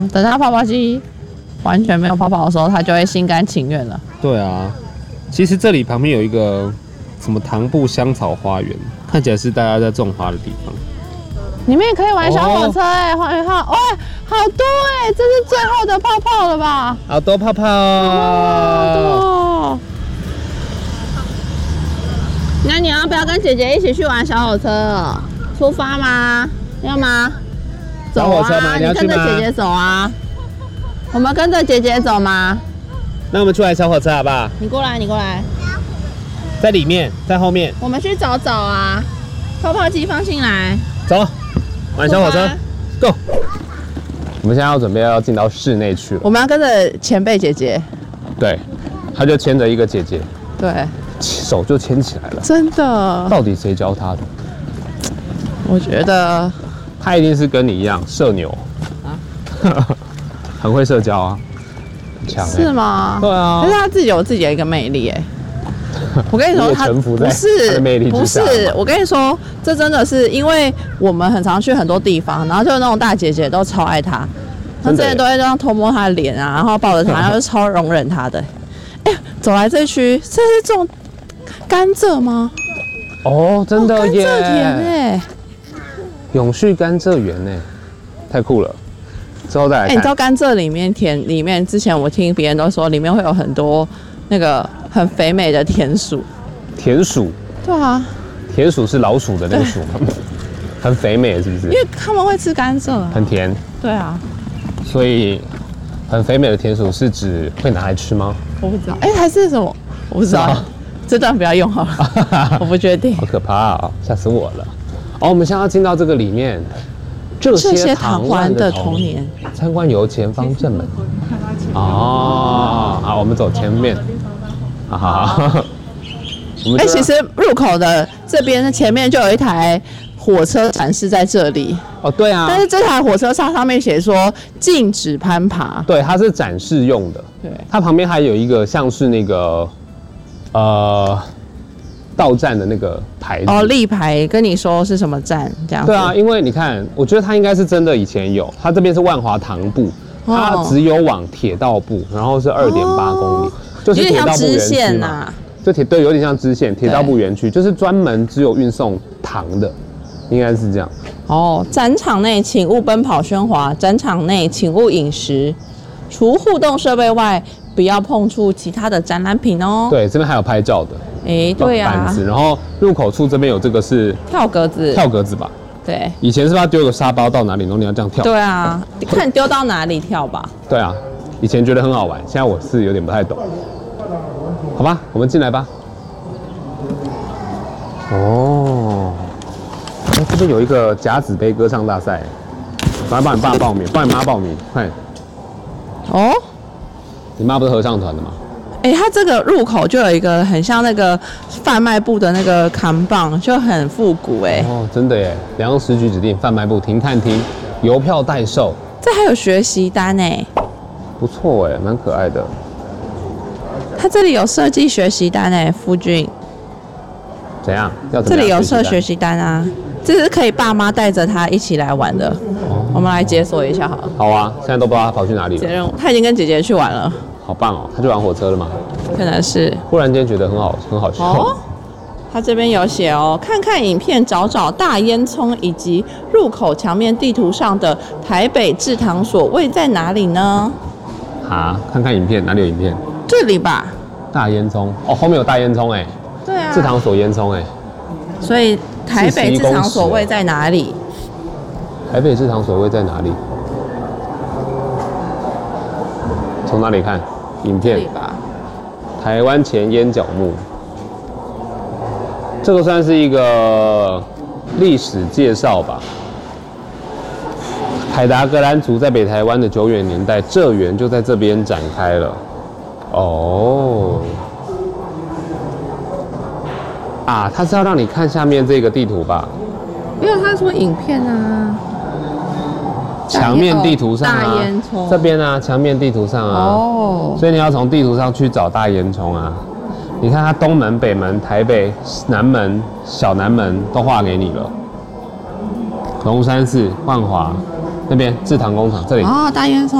等它泡泡机完全没有泡泡的时候，它就会心甘情愿了。 对啊，其实这里旁边有一个什么唐布香草花园，看起来是大家在种花的地方。 里面可以玩小火车哎，哇，好多哎，这是最后的泡泡了吧？ 好多泡泡好多。那你要不要跟姐姐一起去玩小火车？出发吗？要吗？走啊！ 小火车吗？你要去吗？ 跟着姐姐走啊！我们跟着姐姐走吗？ 那我们去玩小火车好不好？ 你过来，你过来， 在里面，在后面。 我们去找找啊！泡泡机放进来， 走，玩小火车 ，Go！ 我们现在要准备要进到室内去了。 我们要跟着前辈姐姐。 对，他就牵着一个姐姐， 对， 手就牵起来了。 真的。 到底谁教他的？ 我觉得他一定是跟你一样社牛啊，很会社交啊，很强、欸。 是吗？ 对啊。 但是他自己有自己的一个魅力哎。我跟你说，他臣服在不是他的魅力之下。 不是，我跟你说，这真的是因为我们很常去很多地方，然后就是那种大姐姐都超爱他，他之前都会这样偷摸他的脸啊，然后抱着他，然后就超容忍他的。哎，走来这区，这是种甘蔗吗？ 哦，真的耶！ 甘蔗田哎， 永续甘蔗园哎，太酷了。之后再来看。 你知道甘蔗里面田里面，之前我听别人都说里面会有很多那个很肥美的田鼠。 田鼠？ 对啊。 田鼠是老鼠的那个鼠吗？很肥美是不是？ 因为他们会吃甘蔗啊。 很甜。 对啊。 所以很肥美的田鼠是指会拿来吃吗？ 我不知道。哎，还是什么？我不知道。这段不要用好了，我不确定。 好可怕啊！吓死我了。哦，我们现在要进到这个里面。这些糖丸的童年，参观由前方正门。哦，好，我们走前面。好。 哎，其实入口的这边前面就有一台火车展示在这里。 哦，对啊。 但是这台火车上面写说禁止攀爬。 对，它是展示用的。 对。 它旁边还有一个像是那个到站的那个牌子。 哦，立牌跟你说是什么站这样子。 对啊，因为你看，我觉得它应该是真的以前有。它这边是万华糖部，它只有往铁道部，然后是2.8公里，就是铁道部园区嘛。就对，有点像支线，铁道部园区就是专门只有运送糖的，应该是这样。 哦，展场内请勿奔跑喧哗，展场内请勿饮食，除互动设备外，不要碰触其他的展览品哦。 对，这边还有拍照的。 哎，对啊。 板子，然后入口处这边有这个是跳格子。 跳格子吧？ 对。 以前是不是要丢个沙包到哪里，然后你要这样跳？ 对啊，看丢到哪里跳吧。 对啊，以前觉得很好玩，现在我是有点不太懂。好吧，我们进来吧。哦，这边有一个甲子杯歌唱大赛，我来帮你爸报名，帮你妈报名，快。 哦， 你妈不是合唱团的吗？ 哎，它这个入口就有一个很像那个贩卖部的那个扛棒，就很复古哎。 哦，真的耶！粮食局指定贩卖部停看厅，邮票代售。 这还有学习单哎。 不错哎，蛮可爱的。 它这里有设计学习单哎，夫君。 怎样？ 这里有设学习单啊，这是可以爸妈带着他一起来玩的。哦，我们来解锁一下好了。 好啊，现在都不知道他跑去哪里了。 他已经跟姐姐去玩了。 好棒哦！他去玩火车了吗？ 可能是。 忽然间觉得很好笑。 哦，他这边有写哦，看看影片，找找大烟囱以及入口墙面地图上的台北制糖所位在哪里呢？ 啊，看看影片，哪里有影片？ 这里吧。 大烟囱哦，后面有大烟囱哎。 对啊。 制糖所烟囱哎。 所以台北制糖所位在哪里？ 台北制糖所位在哪里？从哪里看？影片。 这里吧。 台湾前烟角木，这个算是一个历史介绍吧。凯达格兰族在北台湾的久远年代，蔗园就在这边展开了。哦，啊，他是要让你看下面这个地图吧？ 没有，他说影片啊。 墙面地图上啊， 大烟囱这边啊，墙面地图上啊，哦，所以你要从地图上去找大烟囱啊。你看它东门、北门、台北、南门、小南门都画给你了。龙山寺、万华、 那边制糖工厂这里。 哦，大烟囱。